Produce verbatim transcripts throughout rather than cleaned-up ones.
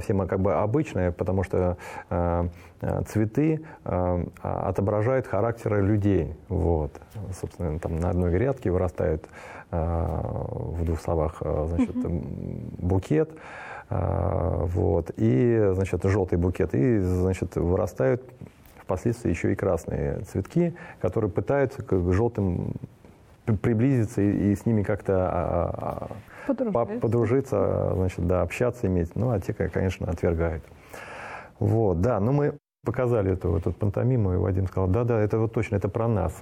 тема как бы обычная, потому что э, цветы э, отображают характеры людей. Вот. Собственно, там на одной грядке вырастает, э, в двух словах, значит, букет, э, вот, и, значит, желтый букет, и, значит, вырастают впоследствии еще и красные цветки, которые пытаются к желтым приблизиться и, и с ними как-то подружиться, подружиться, значит, да, общаться, иметь. Ну, а те, конечно, отвергают. Вот, да, но мы показали эту, эту пантомиму, и Вадим сказал, да-да, это вот точно, это про нас.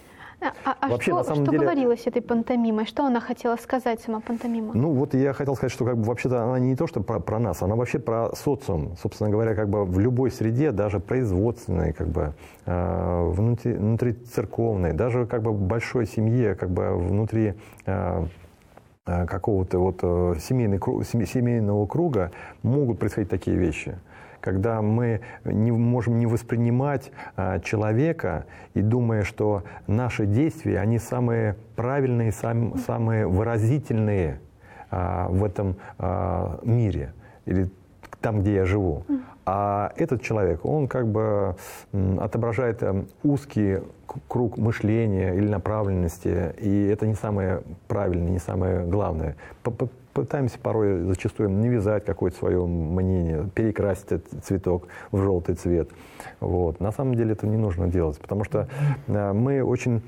А, а Вообще, что, на самом что деле, говорилось этой пантомимой? Что она хотела сказать, сама пантомима? Ну, вот я хотел сказать, что как бы вообще-то она не то, что про, про нас, она вообще про социум. Собственно говоря, как бы в любой среде, даже производственной, как бы э, внутри, внутри церковной, даже как бы в большой семье, как бы внутри э, какого-то вот семейный, семейного круга могут происходить такие вещи. Когда мы не можем не воспринимать а, человека и думая, что наши действия, они самые правильные, сам, самые выразительные а, в этом а, мире или там, где я живу. А этот человек, он как бы отображает узкий круг мышления или направленности, и это не самое правильное, не самое главное. Пытаемся порой зачастую навязать какое-то свое мнение, перекрасить этот цветок в желтый цвет. Вот. На самом деле это не нужно делать, потому что мы очень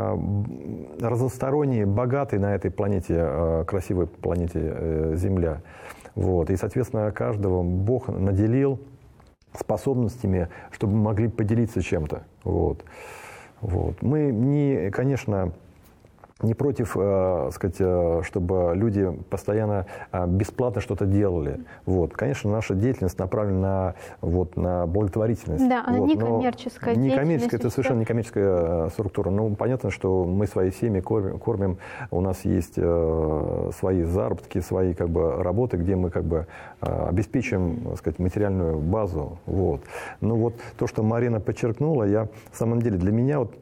разносторонние, богатые на этой планете, красивой планете Земля. Вот. И, соответственно, каждого Бог наделил способностями, чтобы мы могли поделиться чем-то. Вот. Вот. Мы, не, конечно, не против, э, сказать, чтобы люди постоянно э, бесплатно что-то делали. Вот. Конечно, наша деятельность направлена на, вот, на благотворительность. Да, она вот. не коммерческая не коммерческая, это что... совершенно не коммерческая структура. Ну, понятно, что мы свои семьи кормим, кормим. У нас есть э, свои заработки, свои как бы, работы, где мы как бы, э, обеспечиваем, так сказать, материальную базу. Вот. Но вот то, что Марина подчеркнула, я, в самом деле, для меня вот,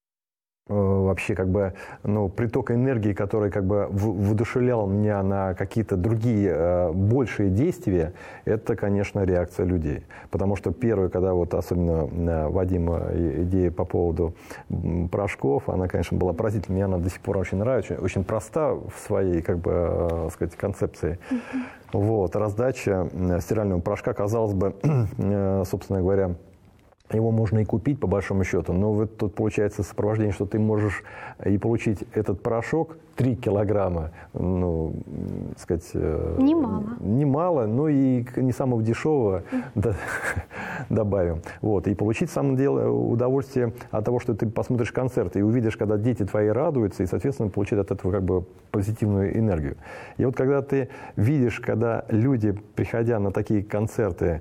вообще как бы, ну, приток энергии, который как бы воодушевлял меня на какие-то другие э, большие действия, это, конечно, реакция людей. Потому что первое, когда вот особенно э, Вадима идея по поводу порошков, она, конечно, была поразительна. Мне она до сих пор очень нравится, очень, очень проста в своей, как бы, э, сказать, концепции. Mm-hmm. Вот, раздача стирального порошка, казалось бы, э, собственно говоря, его можно и купить, по большому счету, но вот тут получается сопровождение, что ты можешь и получить этот порошок три килограмма, ну, сказать... Немало. Немало, но и не самого дешевого mm. добавим. Вот, и получить, в самом деле, удовольствие от того, что ты посмотришь концерт и увидишь, когда дети твои радуются, и, соответственно, получить от этого как бы позитивную энергию. И вот когда ты видишь, когда люди, приходя на такие концерты,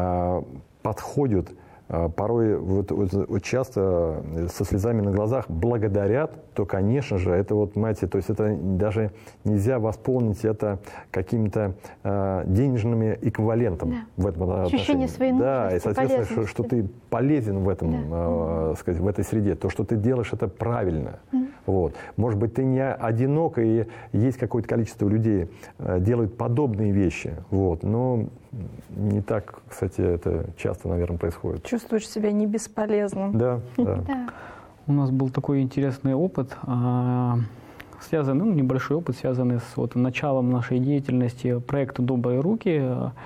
подходят, порой вот, вот часто со слезами на глазах благодарят, то, конечно же, это вот, понимаете, то есть это даже нельзя восполнить это какими-то э, денежными эквивалентом, да, в этом отношении. Ощущение своей да, и, соответственно, что, что ты полезен в этом, да, э, сказать, в этой среде, то, что ты делаешь, это правильно. Mm. Вот. Может быть, ты не одинок, и есть какое-то количество людей, э, делают подобные вещи, вот, но не так, кстати, это часто, наверное, происходит. Чувствуешь себя не бесполезным. Да, да. У нас был такой интересный опыт, связанный, ну, небольшой опыт, связанный с вот, началом нашей деятельности проекта «Добрые руки».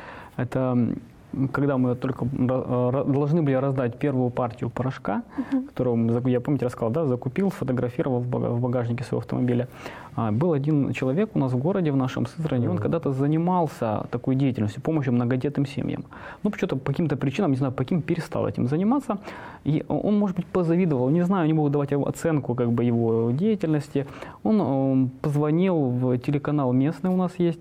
Это когда мы только должны были раздать первую партию порошка, uh-huh. которую, я, помните, рассказал, да, закупил, сфотографировал в багажнике своего автомобиля. Был один человек у нас в городе, в нашем Сызрани, он когда-то занимался такой деятельностью, помощью многодетным семьям. Ну, почему-то по каким-то причинам, не знаю, по каким, перестал этим заниматься. И он, может быть, позавидовал, не знаю, не могу давать оценку как бы его деятельности. Он позвонил в телеканал местный у нас есть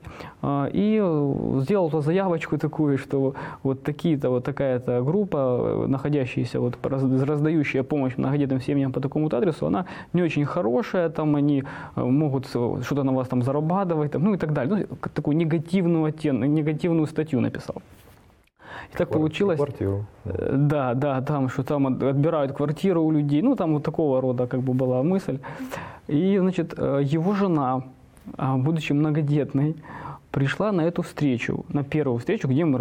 и сделал ту заявочку такую, что вот такие-то, вот такая-то группа, находящаяся, вот, раздающая помощь многодетным семьям по такому-то адресу, она не очень хорошая, там они могут что-то на вас там зарабатывать, там, ну и так далее. Ну, такую негативную, оттен... негативную статью написал. И так Квар... получилось. Квартиру. Да, да, там, что там отбирают квартиру у людей. Ну, там вот такого рода как бы была мысль. И, значит, его жена, будучи многодетной, пришла на эту встречу, на первую встречу, где мы